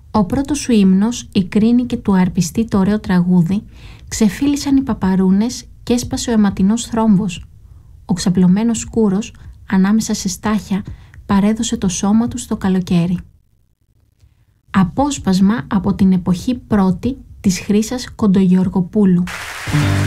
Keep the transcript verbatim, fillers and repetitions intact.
Ο πρώτος σου ύμνος, η κρίνη και του αρπιστή το ωραίο τραγούδι, ξεφύλισαν οι παπαρούνες και έσπασε ο αιματινός θρόμβος. Ο ξαπλωμένος σκούρος, ανάμεσα σε στάχια, παρέδωσε το σώμα του στο καλοκαίρι. Απόσπασμα από την εποχή πρώτη της Χρύσας Κοντογεωργοπούλου.